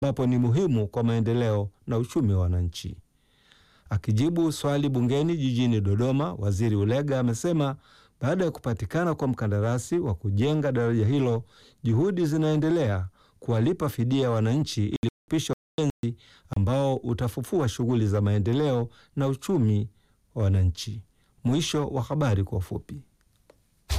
ambapo ni muhimu kwa maendeleo na uchumi wa wananchi. Akijibu swali bungeni jijini Dodoma, Waziri Ulega amesema baada ya kupatikana kwa mkandarasi wa kujenga daraja hilo, juhudi zinaendelea kuwalipa fidia wananchi ili kupisha ujenzi ambao utafufua shughuli za maendeleo na uchumi wa wananchi. Mwisho wa habari kwa ufupi.